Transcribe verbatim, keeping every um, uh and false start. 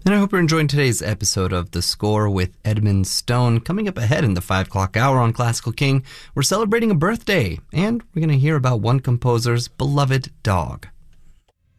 And I hope you're enjoying today's episode of The Score with Edmund Stone. Coming up ahead in the five o'clock hour on Classical King, we're celebrating a birthday, and we're going to hear about one composer's beloved dog.